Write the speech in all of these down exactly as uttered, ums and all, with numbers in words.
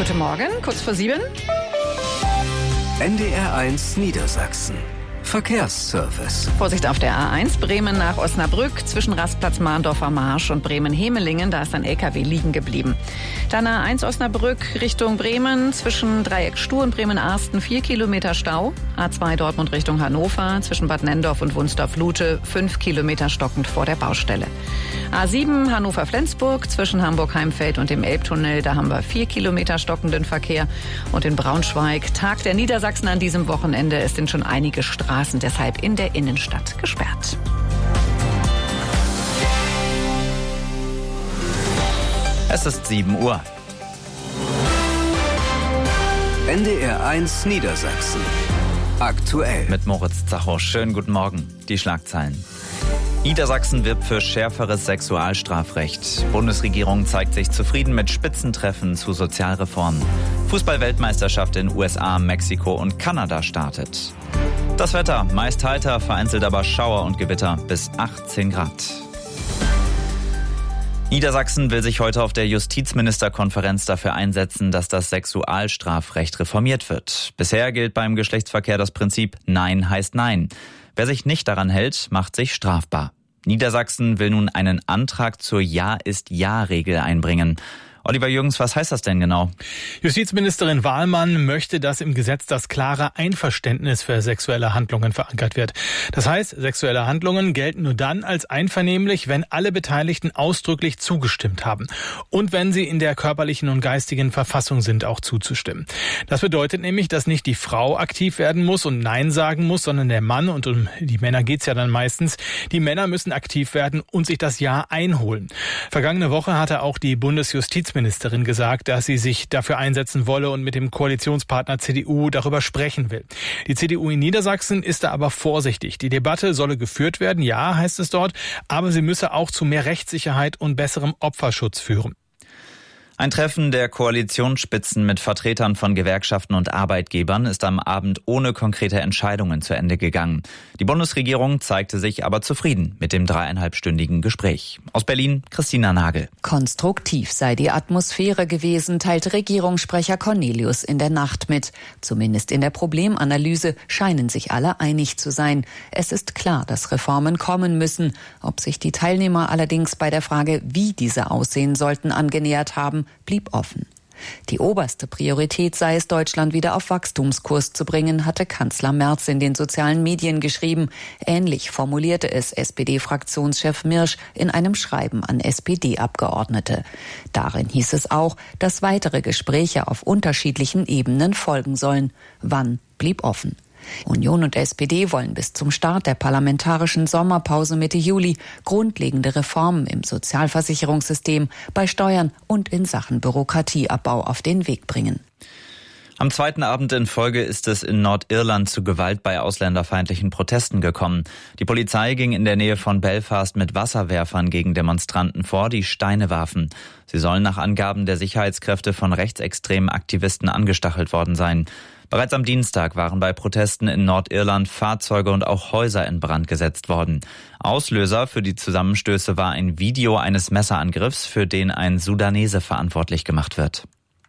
Guten Morgen, kurz vor sieben. N D R eins Niedersachsen. Verkehrsservice. Vorsicht auf der A eins, Bremen nach Osnabrück, zwischen Rastplatz Mahndorfer Marsch und Bremen-Hemelingen, da ist ein L K W liegen geblieben. Dann A eins Osnabrück Richtung Bremen, zwischen Dreieck Stuh und Bremen-Arsten vier Kilometer Stau. A zwei Dortmund Richtung Hannover, zwischen Bad Nendorf und Wunstorf-Lute fünf Kilometer stockend vor der Baustelle. A sieben Hannover-Flensburg, zwischen Hamburg-Heimfeld und dem Elbtunnel, da haben wir vier Kilometer stockenden Verkehr. Und in Braunschweig, Tag der Niedersachsen an diesem Wochenende, es sind schon einige Straßen deshalb in der Innenstadt gesperrt. Es ist sieben Uhr. N D R eins Niedersachsen. Aktuell. Mit Moritz Zacho. Schönen guten Morgen. Die Schlagzeilen. Niedersachsen wirbt für schärferes Sexualstrafrecht. Bundesregierung zeigt sich zufrieden mit Spitzentreffen zu Sozialreformen. Fußball-Weltmeisterschaft in U S A, Mexiko und Kanada startet. Das Wetter, meist heiter, vereinzelt aber Schauer und Gewitter bis achtzehn Grad. Niedersachsen will sich heute auf der Justizministerkonferenz dafür einsetzen, dass das Sexualstrafrecht reformiert wird. Bisher gilt beim Geschlechtsverkehr das Prinzip Nein heißt Nein. Wer sich nicht daran hält, macht sich strafbar. Niedersachsen will nun einen Antrag zur Ja-ist-Ja-Regel einbringen. Oliver Jürgens, was heißt das denn genau? Justizministerin Wahlmann möchte, dass im Gesetz das klare Einverständnis für sexuelle Handlungen verankert wird. Das heißt, sexuelle Handlungen gelten nur dann als einvernehmlich, wenn alle Beteiligten ausdrücklich zugestimmt haben. Und wenn sie in der körperlichen und geistigen Verfassung sind, auch zuzustimmen. Das bedeutet nämlich, dass nicht die Frau aktiv werden muss und Nein sagen muss, sondern der Mann, und um die Männer geht's ja dann meistens, die Männer müssen aktiv werden und sich das Ja einholen. Vergangene Woche hatte auch die Bundesjustizministerin Ministerin gesagt, dass sie sich dafür einsetzen wolle und mit dem Koalitionspartner C D U darüber sprechen will. Die C D U in Niedersachsen ist da aber vorsichtig. Die Debatte solle geführt werden, ja, heißt es dort, aber sie müsse auch zu mehr Rechtssicherheit und besserem Opferschutz führen. Ein Treffen der Koalitionsspitzen mit Vertretern von Gewerkschaften und Arbeitgebern ist am Abend ohne konkrete Entscheidungen zu Ende gegangen. Die Bundesregierung zeigte sich aber zufrieden mit dem dreieinhalbstündigen Gespräch. Aus Berlin, Christina Nagel. Konstruktiv sei die Atmosphäre gewesen, teilte Regierungssprecher Cornelius in der Nacht mit. Zumindest in der Problemanalyse scheinen sich alle einig zu sein. Es ist klar, dass Reformen kommen müssen. Ob sich die Teilnehmer allerdings bei der Frage, wie diese aussehen sollten, angenähert haben, blieb offen. Die oberste Priorität sei es, Deutschland wieder auf Wachstumskurs zu bringen, hatte Kanzler Merz in den sozialen Medien geschrieben. Ähnlich formulierte es S P D-Fraktionschef Mirsch in einem Schreiben an S P D-Abgeordnete. Darin hieß es auch, dass weitere Gespräche auf unterschiedlichen Ebenen folgen sollen. Wann, blieb offen. Union und S P D wollen bis zum Start der parlamentarischen Sommerpause Mitte Juli grundlegende Reformen im Sozialversicherungssystem, bei Steuern und in Sachen Bürokratieabbau auf den Weg bringen. Am zweiten Abend in Folge ist es in Nordirland zu Gewalt bei ausländerfeindlichen Protesten gekommen. Die Polizei ging in der Nähe von Belfast mit Wasserwerfern gegen Demonstranten vor, die Steine warfen. Sie sollen nach Angaben der Sicherheitskräfte von rechtsextremen Aktivisten angestachelt worden sein. Bereits am Dienstag waren bei Protesten in Nordirland Fahrzeuge und auch Häuser in Brand gesetzt worden. Auslöser für die Zusammenstöße war ein Video eines Messerangriffs, für den ein Sudanese verantwortlich gemacht wird.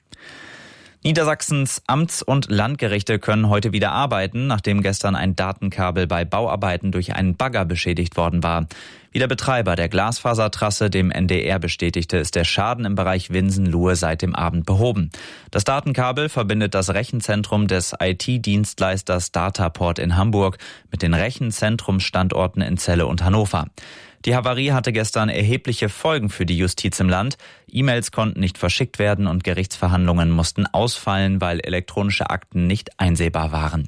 Niedersachsens Amts- und Landgerichte können heute wieder arbeiten, nachdem gestern ein Datenkabel bei Bauarbeiten durch einen Bagger beschädigt worden war. Wie der Betreiber der Glasfasertrasse dem N D R bestätigte, ist der Schaden im Bereich Winsen-Luhe seit dem Abend behoben. Das Datenkabel verbindet das Rechenzentrum des I T-Dienstleisters Dataport in Hamburg mit den Rechenzentrumsstandorten in Celle und Hannover. Die Havarie hatte gestern erhebliche Folgen für die Justiz im Land. E-Mails konnten nicht verschickt werden und Gerichtsverhandlungen mussten ausfallen, weil elektronische Akten nicht einsehbar waren.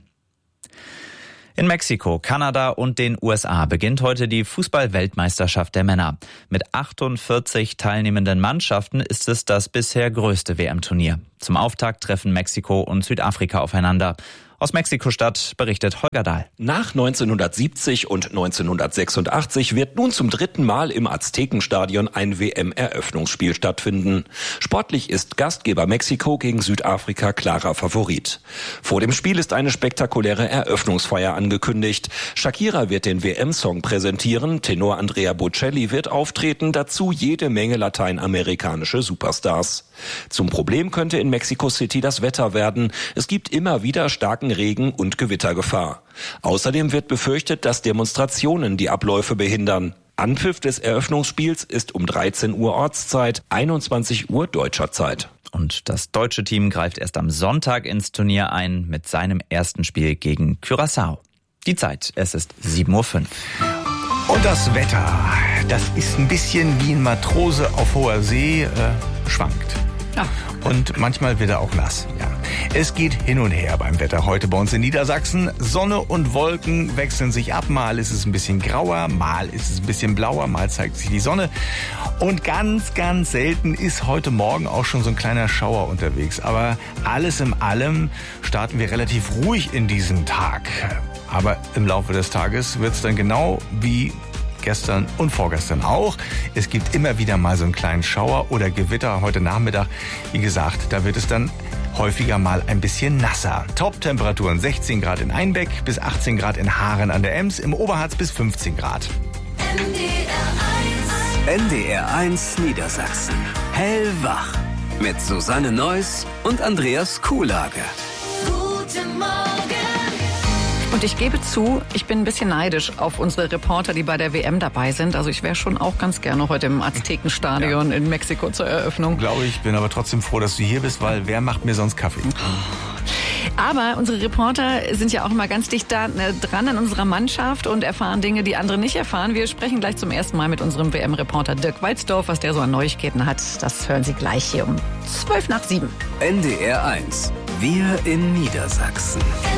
In Mexiko, Kanada und den U S A beginnt heute die Fußball-Weltmeisterschaft der Männer. Mit achtundvierzig teilnehmenden Mannschaften ist es das bisher größte W M-Turnier. Zum Auftakt treffen Mexiko und Südafrika aufeinander. Aus Mexiko-Stadt berichtet Holger Dahl. Nach neunzehnhundertsiebzig und neunzehnhundertsechsundachtzig wird nun zum dritten Mal im Aztekenstadion ein W M-Eröffnungsspiel stattfinden. Sportlich ist Gastgeber Mexiko gegen Südafrika klarer Favorit. Vor dem Spiel ist eine spektakuläre Eröffnungsfeier angekündigt. Shakira wird den W M-Song präsentieren, Tenor Andrea Bocelli wird auftreten, dazu jede Menge lateinamerikanische Superstars. Zum Problem könnte in Mexico City das Wetter werden. Es gibt immer wieder starken Regen und Gewittergefahr. Außerdem wird befürchtet, dass Demonstrationen die Abläufe behindern. Anpfiff des Eröffnungsspiels ist um dreizehn Uhr Ortszeit, einundzwanzig Uhr deutscher Zeit. Und das deutsche Team greift erst am Sonntag ins Turnier ein mit seinem ersten Spiel gegen Curaçao. Die Zeit, es ist sieben Uhr fünf. Und das Wetter, das ist ein bisschen wie ein Matrose auf hoher See, äh, schwankt. Ja. Und manchmal wird er auch nass. Ja. Es geht hin und her beim Wetter heute bei uns in Niedersachsen. Sonne und Wolken wechseln sich ab. Mal ist es ein bisschen grauer, mal ist es ein bisschen blauer, mal zeigt sich die Sonne. Und ganz, ganz selten ist heute Morgen auch schon so ein kleiner Schauer unterwegs. Aber alles in allem starten wir relativ ruhig in diesen Tag. Aber im Laufe des Tages wird es dann genau wie gestern und vorgestern auch. Es gibt immer wieder mal so einen kleinen Schauer oder Gewitter heute Nachmittag. Wie gesagt, da wird es dann häufiger mal ein bisschen nasser. Top-Temperaturen sechzehn Grad in Einbeck bis achtzehn Grad in Haaren an der Ems, im Oberharz bis fünfzehn Grad. N D R eins Niedersachsen. Hellwach. Mit Susanne Neuss und Andreas Kuhlage. Guten Morgen. Und ich gebe zu, ich bin ein bisschen neidisch auf unsere Reporter, die bei der W M dabei sind. Also ich wäre schon auch ganz gerne heute im Aztekenstadion ja. in Mexiko zur Eröffnung. Glaube ich, bin aber trotzdem froh, dass du hier bist, weil wer macht mir sonst Kaffee? Aber unsere Reporter sind ja auch immer ganz dicht da, ne, dran an unserer Mannschaft und erfahren Dinge, die andere nicht erfahren. Wir sprechen gleich zum ersten Mal mit unserem W M-Reporter Dirk Walzdorf, was der so an Neuigkeiten hat. Das hören Sie gleich hier um zwölf nach sieben. N D R eins. Wir in Niedersachsen.